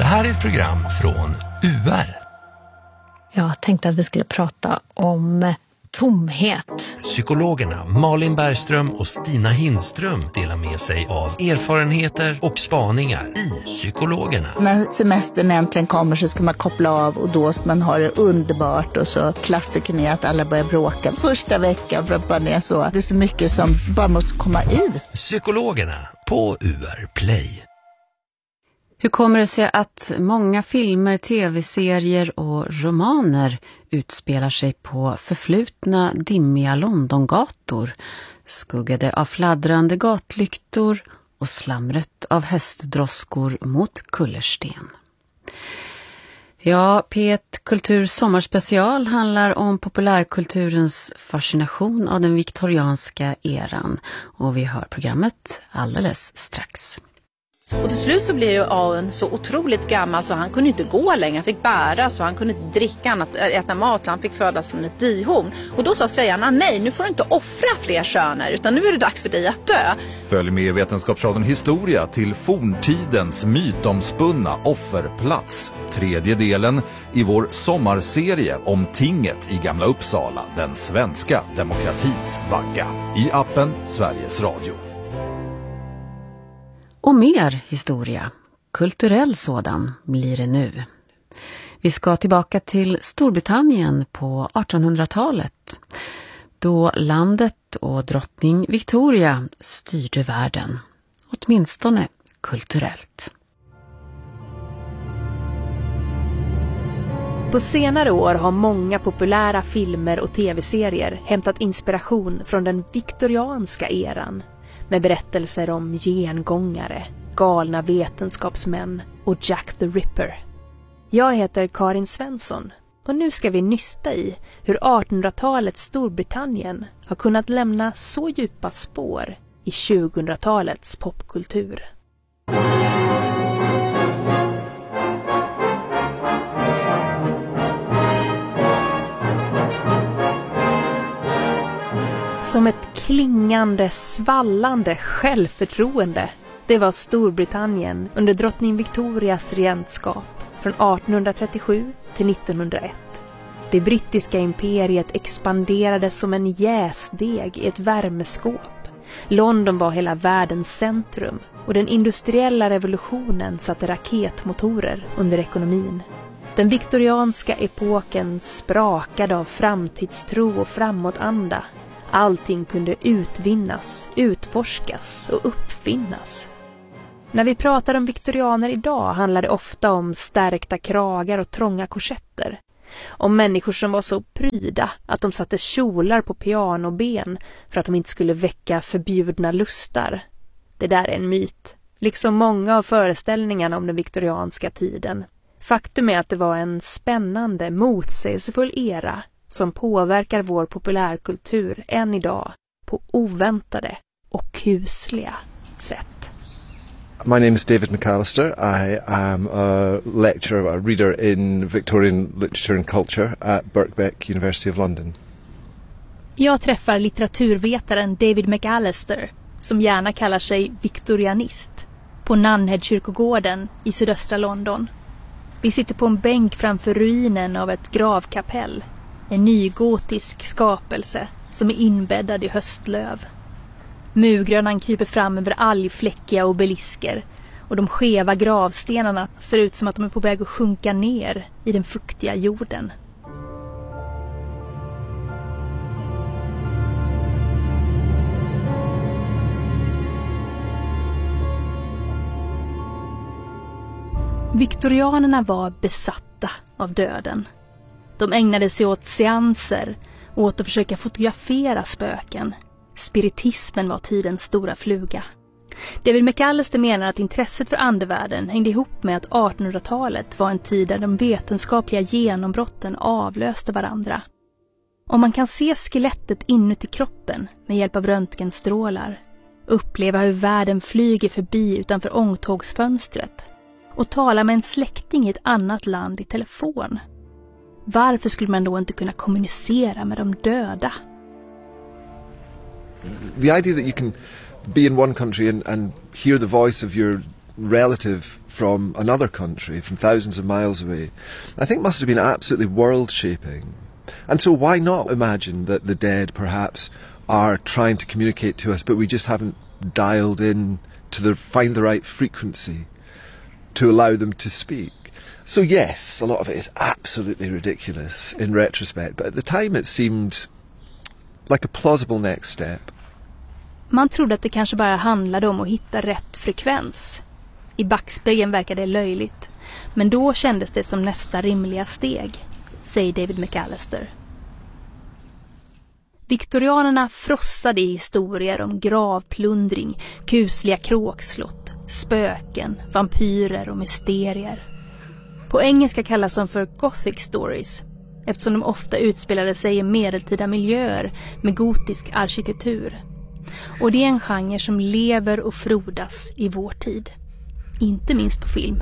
här är ett program från UR. Jag tänkte att vi skulle prata om tomhet. Psykologerna Malin Bergström och Stina Hindström delar med sig av erfarenheter och spaningar i Psykologerna. När semestern äntligen kommer så ska man koppla av och då ska man ha det underbart. Och så klassiken är att alla börjar bråka första veckan för att man är så. Det är så mycket som bara måste komma ut. Psykologerna på UR Play. Hur kommer det sig att många filmer, tv-serier och romaner utspelar sig på förflutna dimmiga Londongator, skuggade av fladdrande gatlyktor och slamret av hästdroskor mot kullersten? Ja, P1 Kultur sommarspecial handlar om populärkulturens fascination av den viktorianska eran, och vi hör programmet alldeles strax. Och till slut så blev ju Owen så otroligt gammal så han kunde inte gå längre, han fick bära, så han kunde inte dricka annat, äta mat, han fick födas från ett dihorn. Och då sa svejarna, nej, nu får du inte offra fler söner, utan nu är det dags för dig att dö. Följ med Vetenskapsradion Historia till forntidens mytomspunna offerplats. 3:e delen i vår sommarserie om tinget i Gamla Uppsala, den svenska demokratins vagga. I appen Sveriges Radio. Och mer historia, kulturell sådan, blir det nu. Vi ska tillbaka till Storbritannien på 1800-talet, då landet och drottning Victoria styrde världen, åtminstone kulturellt. På senare år har många populära filmer och tv-serier hämtat inspiration från den viktorianska eran, med berättelser om gengångare, galna vetenskapsmän och Jack the Ripper. Jag heter Karin Svensson och nu ska vi nysta i hur 1800-talets Storbritannien har kunnat lämna så djupa spår i 2000-talets popkultur. Som ett klingande, svallande självförtroende. Det var Storbritannien under drottning Victorias regentskap från 1837 till 1901. Det brittiska imperiet expanderade som en jäsdeg i ett värmeskåp. London var hela världens centrum och den industriella revolutionen satte raketmotorer under ekonomin. Den viktorianska epoken sprakade av framtidstro och framåtanda. Allting kunde utvinnas, utforskas och uppfinnas. När vi pratar om viktorianer idag handlar det ofta om stärkta kragar och trånga korsetter. Om människor som var så pryda att de satte kjolar på pianoben för att de inte skulle väcka förbjudna lustar. Det där är en myt, liksom många av föreställningarna om den viktorianska tiden. Faktum är att det var en spännande, motsägelsefull era som påverkar vår populärkultur än idag på oväntade och kusliga sätt. My name is David McAllister. I am a lecturer, a reader in Victorian literature and culture at Birkbeck University of London. Jag träffar litteraturvetaren David McAllister, som gärna kallar sig viktorianist, på Nunhead-kyrkogården i sydöstra London. Vi sitter på en bänk framför ruinen av ett gravkapell. En nygotisk skapelse som är inbäddad i höstlöv. Murgrönan kryper fram över algfläckiga obelisker och de skeva gravstenarna ser ut som att de är på väg att sjunka ner i den fuktiga jorden. Viktorianerna var besatta av döden. De ägnade sig åt seanser och åt att försöka fotografera spöken. Spiritismen var tidens stora fluga. David McAllister menar att intresset för andevärlden hängde ihop med att 1800-talet var en tid där de vetenskapliga genombrotten avlöste varandra. Om man kan se skelettet inuti kroppen med hjälp av röntgenstrålar, uppleva hur världen flyger förbi utanför ångtågsfönstret och tala med en släkting i ett annat land i telefon, varför skulle man då inte kunna kommunicera med de döda? The idea that you can be in one country and hear the voice of your relative from another country, from thousands of miles away, I think must have been absolutely world-shaping. And so why not imagine that the dead perhaps are trying to communicate to us, but we just haven't dialed in to find the right frequency to allow them to speak. So yes, a lot of it is absolutely ridiculous in retrospect, but at the time it seemed like a plausible next step. Man trodde att det kanske bara handlade om att hitta rätt frekvens. I backspegeln verkade det löjligt, men då kändes det som nästa rimliga steg, säger David McAllister. Viktorianerna frossade i historier om gravplundring, kusliga kråkslott, spöken, vampyrer och mysterier. På engelska kallas de för Gothic stories, eftersom de ofta utspelade sig i medeltida miljöer med gotisk arkitektur. Och det är en genre som lever och frodas i vår tid, inte minst på film.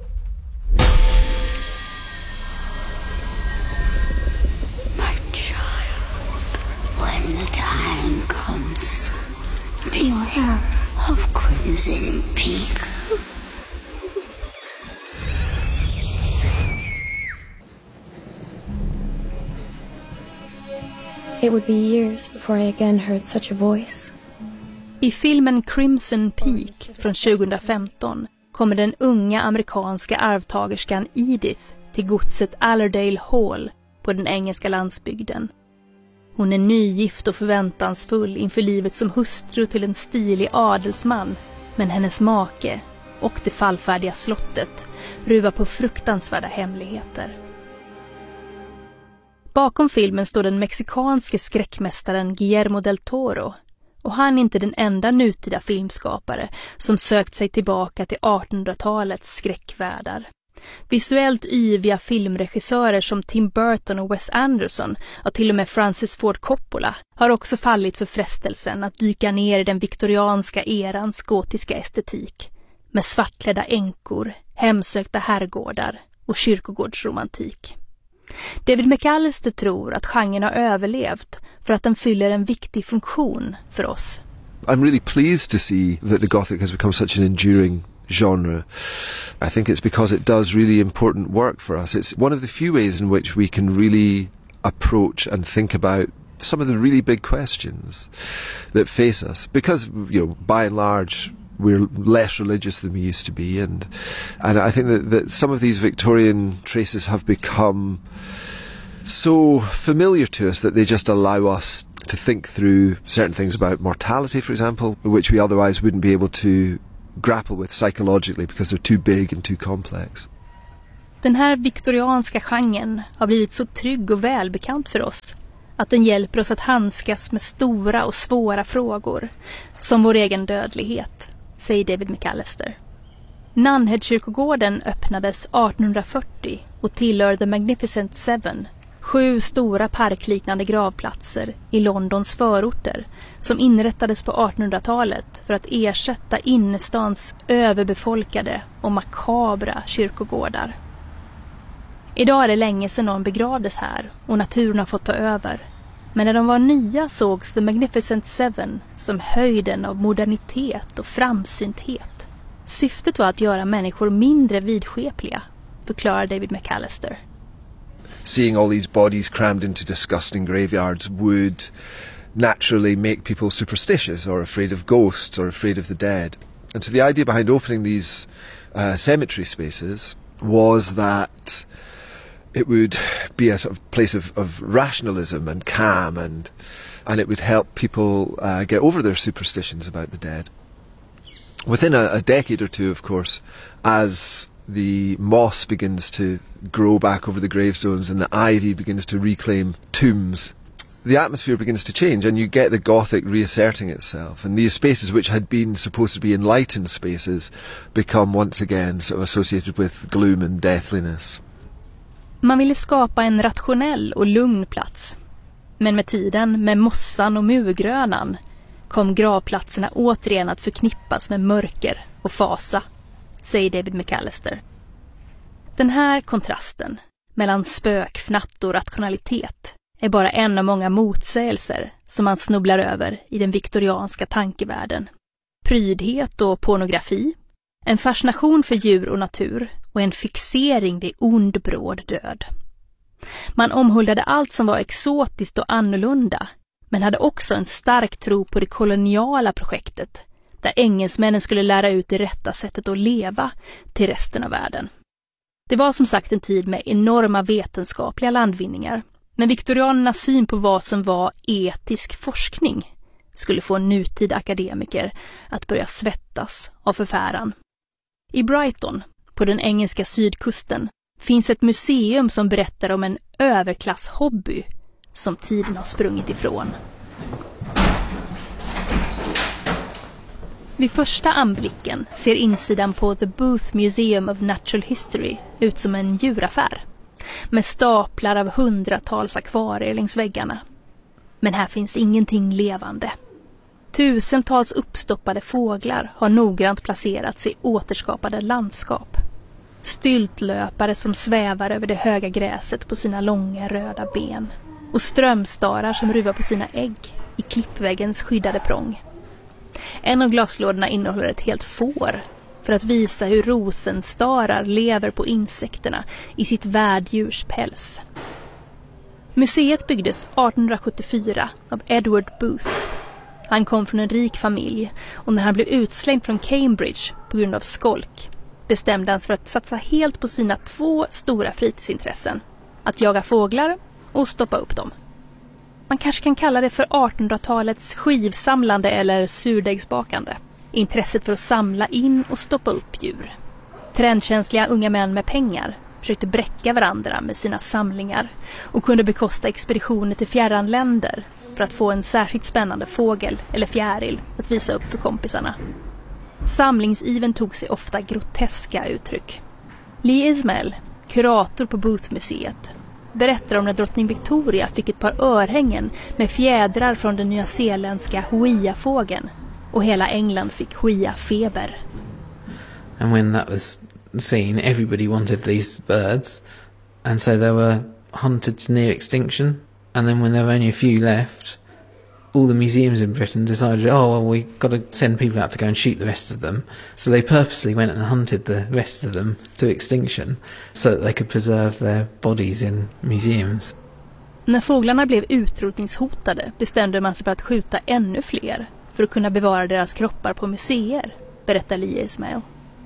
When the time comes, beware of Crimson Peak. It would be years before I again heard such a voice. I filmen Crimson Peak från 2015 kommer den unga amerikanska arvtagerskan Edith till godset Allerdale Hall på den engelska landsbygden. Hon är nygift och förväntansfull inför livet som hustru till en stilig adelsman, men hennes make och det fallfärdiga slottet ruvar på fruktansvärda hemligheter. Bakom filmen står den mexikanske skräckmästaren Guillermo del Toro, och han är inte den enda nutida filmskapare som sökt sig tillbaka till 1800-talets skräckvärldar. Visuellt yviga filmregissörer som Tim Burton och Wes Anderson, och till och med Francis Ford Coppola, har också fallit för frestelsen att dyka ner i den viktorianska erans gotiska estetik med svartklädda änkor, hemsökta herrgårdar och kyrkogårdsromantik. David McAllister tror att genren har överlevt för att den fyller en viktig funktion för oss. I'm really pleased to see that the Gothic has become such an enduring genre. I think it's because it does really important work for us. It's one of the few ways in which we can really approach and think about some of the really big questions that face us. Because, you know, by and large, we're less religious than we used to be, and I think that some of these Victorian traces have become so familiar to us that they just allow us to think through certain things about mortality, for example, which we otherwise wouldn't be able to grapple with psychologically because they're too big and too complex. Den här viktorianska genren har blivit så trygg och välbekant för oss att den hjälper oss att handskas med stora och svåra frågor, som vår egen dödlighet, säger David McAllister. Nunhead-kyrkogården öppnades 1840 och tillhör The Magnificent Seven, 7 stora parkliknande gravplatser i Londons förorter som inrättades på 1800-talet för att ersätta innerstans överbefolkade och makabra kyrkogårdar. Idag är det länge sedan någon begravdes här och naturen har fått ta över. Men när de var nya sågs The Magnificent Seven som höjden av modernitet och framsynthet. Syftet var att göra människor mindre vidskepliga, förklarar David McAllister. Seeing all these bodies crammed into disgusting graveyards would naturally make people superstitious or afraid of ghosts or afraid of the dead. And so the idea behind opening these cemetery spaces was that it would be a sort of place of rationalism and calm, and it would help people get over their superstitions about the dead. Within a decade or two, of course, as the moss begins to grow back over the gravestones and the ivy begins to reclaim tombs, the atmosphere begins to change and you get the Gothic reasserting itself, and these spaces which had been supposed to be enlightened spaces become once again sort of associated with gloom and deathliness. Man ville skapa en rationell och lugn plats. Men med tiden, med mossan och murgrönan, kom gravplatserna återigen att förknippas med mörker och fasa, säger David McAllister. Den här kontrasten mellan spökfnatt och rationalitet är bara en av många motsägelser som man snubblar över i den viktorianska tankevärlden. Prydhet och pornografi, En fascination för djur och natur och en fixering vid ond bråd död. Man omhuldade allt som var exotiskt och annorlunda, men hade också en stark tro på det koloniala projektet, där engelsmännen skulle lära ut det rätta sättet att leva till resten av världen. Det var som sagt en tid med enorma vetenskapliga landvinningar, men viktorianernas syn på vad som var etisk forskning skulle få nutida akademiker att börja svettas av förfäran. I Brighton, på den engelska sydkusten, finns ett museum som berättar om en överklasshobby som tiden har sprungit ifrån. Vid första anblicken ser insidan på The Booth Museum of Natural History ut som en djuraffär, med staplar av hundratals akvarier längs väggarna. Men här finns ingenting levande. Tusentals uppstoppade fåglar har noggrant placerats i återskapade landskap. Styltlöpare som svävar över det höga gräset på sina långa röda ben. Och strömstarar som ruvar på sina ägg i klippväggens skyddade prång. En av glaslådorna innehåller ett helt får för att visa hur rosenstarar lever på insekterna i sitt värddjurspäls. Museet byggdes 1874 av Edward Booth. Han kom från en rik familj och när han blev utslängd från Cambridge på grund av skolk bestämde han sig för att satsa helt på sina 2 stora fritidsintressen. Att jaga fåglar och stoppa upp dem. Man kanske kan kalla det för 1800-talets skivsamlande eller surdegsbakande. Intresset för att samla in och stoppa upp djur. Trendkänsliga unga män med pengar försökte bräcka varandra med sina samlingar och kunde bekosta expeditioner till fjärran länder för att få en särskilt spännande fågel eller fjäril att visa upp för kompisarna. Samlingsiven tog sig ofta groteska uttryck. Lee Ismail, kurator på Booth-museet, berättar om när drottning Victoria fick ett par örhängen med fjädrar från den nyzeeländska hoia-fågeln och hela England fick hoia-feber. And when that was seen, everybody wanted these birds, and so they were hunted to near extinction. And then when there were only a few left, all the museums in Britain decided, oh, well, we've got to send people out to go and shoot the rest of them. So they purposely went and hunted the rest of them to extinction so that they could preserve their bodies in museums. När fåglarna blev utrotningshotade bestämde man sig för att skjuta ännu fler för att kunna bevara deras kroppar på museer, berättar Lee Ismail.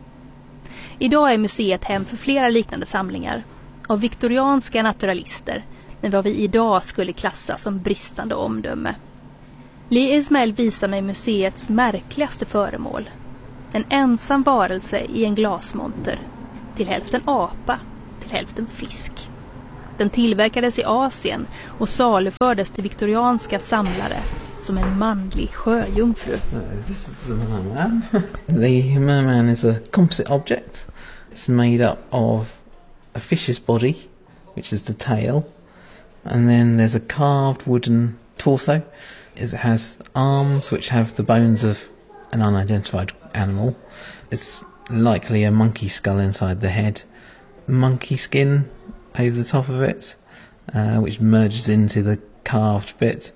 Idag är museet hem för flera liknande samlingar av viktorianska naturalister med vad vi idag skulle klassa som bristande omdöme. Lee Ismail visar mig museets märkligaste föremål. En ensam varelse i en glasmonter, till hälften apa, till hälften fisk. Den tillverkades i Asien och salufördes till viktorianska samlare som en manlig sjöjungfru. So this is the merman. The merman is a composite object. It's made up of a fish's body, which is the tail, and then there's a carved wooden torso. It has arms which have the bones of an unidentified animal. It's likely a monkey skull inside the head. Monkey skin over the top of it, which merges into the carved bit.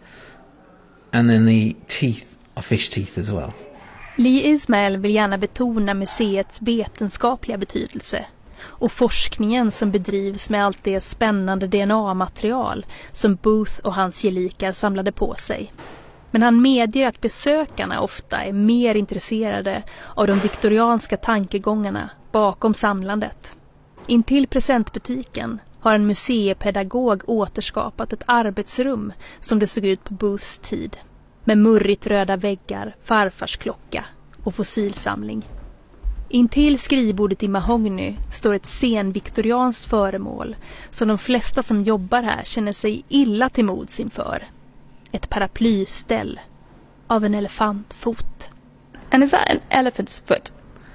And then the teeth are fish teeth as well. Lee Ismail vill gärna betona museets vetenskapliga betydelse och forskningen som bedrivs med allt det spännande DNA-material som Booth och hans gelikar samlade på sig. Men han medger att besökarna ofta är mer intresserade av de viktorianska tankegångarna bakom samlandet. Intill presentbutiken har en museipedagog återskapat ett arbetsrum som det såg ut på Booths tid, med murrigt röda väggar, farfars klocka och fossilsamling. Intill skrivbordet i mahogny står ett senviktorianskt föremål som de flesta som jobbar här känner sig illa till mods inför. Ett paraplyställ av en elefantfot. And is that an elephant's foot?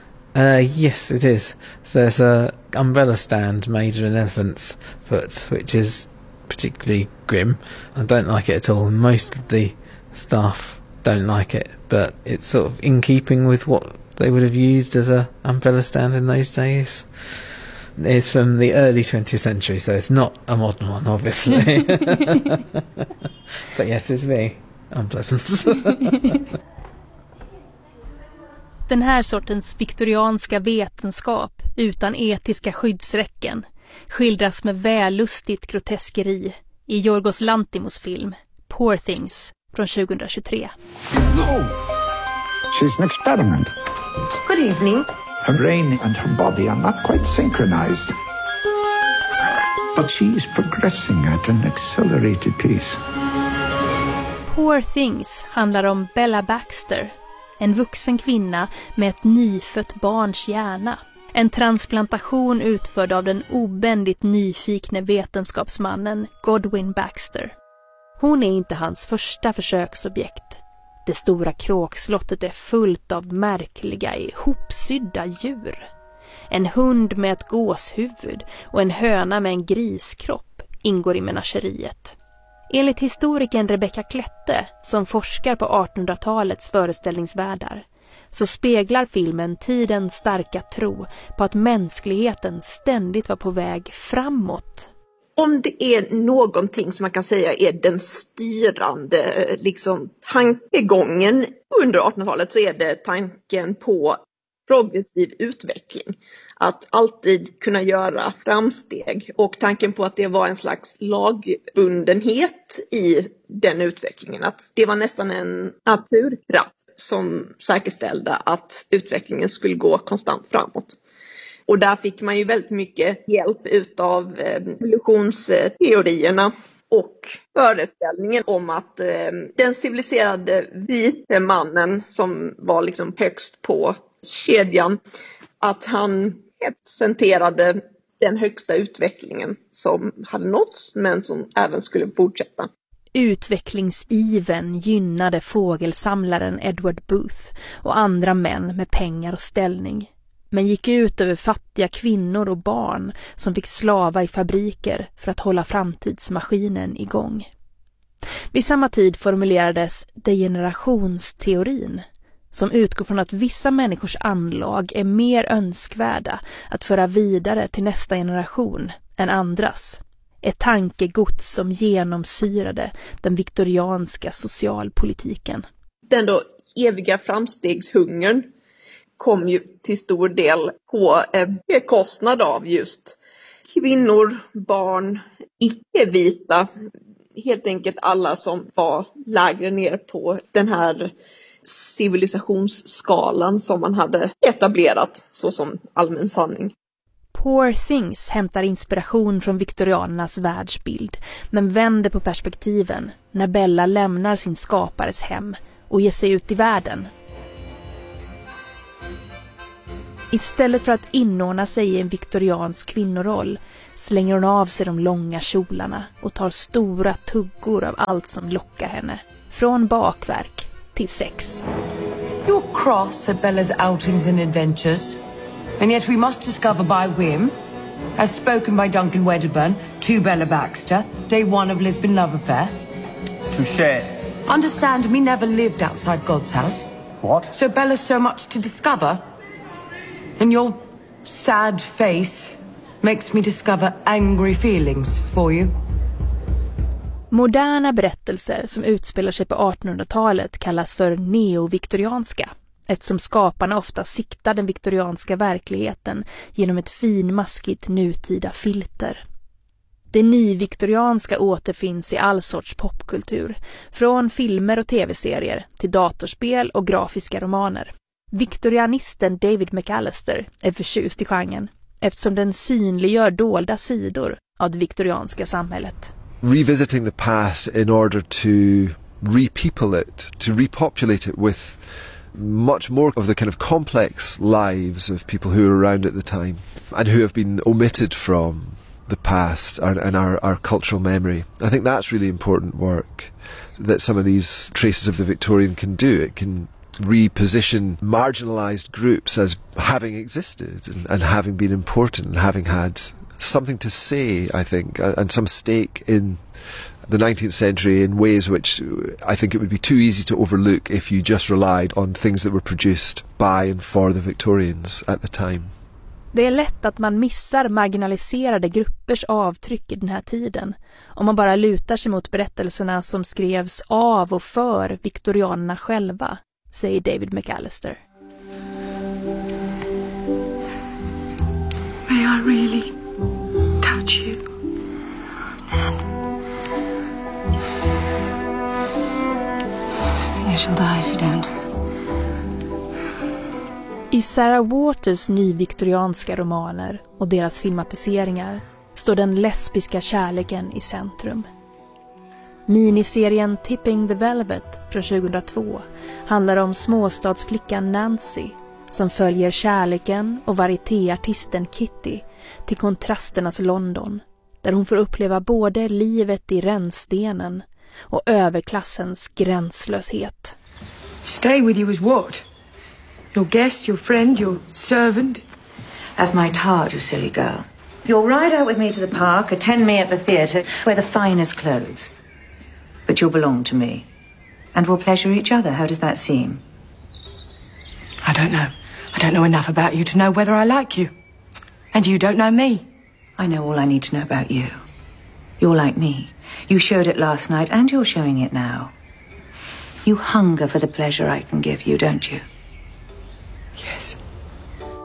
Yes, it is. So there's a umbrella stand made of an elephant's foot, which is particularly grim. I don't like it at all. Most of the staff don't like it, but it's sort of in keeping with what they would have used as a umbrella stand in those days. It's from the early 20th century, so it's not a modern one, obviously. But yes, it's very unpleasant. Den här sortens viktorianska vetenskap utan etiska skyddsräcken skildras med vällustigt groteskeri i Yorgos Lanthimos film Poor Things från 2023. No. She's an experiment. Good evening. Her brain and her body are not quite synchronized. But she is progressing at an accelerated pace. Poor Things handlar om Bella Baxter, en vuxen kvinna med ett nyfött barns hjärna. En transplantation utförd av den obändigt nyfikne vetenskapsmannen Godwin Baxter. Hon är inte hans första försöksobjekt. Det stora kråkslottet är fullt av märkliga, ihopsydda djur. En hund med ett gåshuvud och en höna med en griskropp ingår i menageriet. Enligt historikern Rebecca Klette, som forskar på 1800-talets föreställningsvärldar, så speglar filmen tidens starka tro på att mänskligheten ständigt var på väg framåt. Om det är någonting som man kan säga är den styrande tankegången under 1800-talet, så är det tanken på progressiv utveckling. Att alltid kunna göra framsteg, och tanken på att det var en slags lagbundenhet i den utvecklingen. Att det var nästan en naturkraft som säkerställde att utvecklingen skulle gå konstant framåt. Och där fick man ju väldigt mycket hjälp utav evolutionsteorierna och föreställningen om att den civiliserade vite mannen som var högst på kedjan, att han representerade den högsta utvecklingen som hade nåtts, men som även skulle fortsätta. Utvecklingsiven gynnade fågelsamlaren Edward Booth och andra män med pengar och ställning, men gick ut över fattiga kvinnor och barn som fick slava i fabriker för att hålla framtidsmaskinen igång. Vid samma tid formulerades degenerationsteorin, som utgår från att vissa människors anlag är mer önskvärda att föra vidare till nästa generation än andras. Ett tankegods som genomsyrade den viktorianska socialpolitiken. Den då eviga framstegshungern kom ju till stor del på bekostnad av just kvinnor, barn, icke-vita. Helt enkelt alla som var lägre ner på den här civilisationsskalan som man hade etablerat så som allmän sanning. Poor Things hämtar inspiration från viktorianernas världsbild, men vänder på perspektiven när Bella lämnar sin skapares hem och ger sig ut i världen. Istället för att inordna sig i en viktoriansk kvinnoroll slänger hon av sig de långa kjolarna och tar stora tuggor av allt som lockar henne, från bakverk till sex. You're cross at Bella's outings and adventures, and yet we must discover by whim, as spoken by Duncan Wedderburn to Bella Baxter, day one of Lisbon love affair. Touché. Understand, me never lived outside God's house. What? So Bella's so much to discover, and your sad face makes me discover angry feelings for you. Moderna berättelser som utspelar sig på 1800-talet kallas för neoviktorianska, eftersom skaparna ofta siktar den viktorianska verkligheten genom ett finmaskigt nutida filter. Det nyviktorianska återfinns i all sorts popkultur, från filmer och tv-serier till datorspel och grafiska romaner. Viktorianisten David McAllister är förtjust i genren, eftersom den synliggör dolda sidor av det viktorianska samhället. Revisiting the past in order to repeople it, to repopulate it with much more of the kind of complex lives of people who were around at the time and who have been omitted from the past and our cultural memory. I think that's really important work that some of these traces of the Victorian can do. It can reposition marginalised groups as having existed and having been important and having had something to say, I think, and some stake in the 19th century in ways which I think it would be too easy to overlook if you just relied on things that were produced by and for the Victorians at the time. Det är lätt att man missar marginaliserade gruppers avtryck i den här tiden om man bara lutar sig mot berättelserna som skrevs av och för viktorianerna själva, säger David McAllister. May I really touch you? You shall die if you don't. I Sarah Waters nyviktorianska romaner och deras filmatiseringar står den lesbiska kärleken i centrum. Miniserien Tipping the Velvet från 2002 handlar om småstadsflickan Nancy som följer kärleken och varietéartisten Kitty till kontrasternas London, där hon får uppleva både livet i rännstenen och överklassens gränslöshet. Stay with you as what? Your guest, your friend, your servant? As my tard, you silly girl. You'll ride out with me to the park, attend me at the theatre, wear the finest clothes. But you'll belong to me. And we'll pleasure each other. How does that seem? I don't know. I don't know enough about you to know whether I like you. And you don't know me. I know all I need to know about you. You're like me. You showed it last night and you're showing it now. You hunger for the pleasure I can give you, don't you? Yes.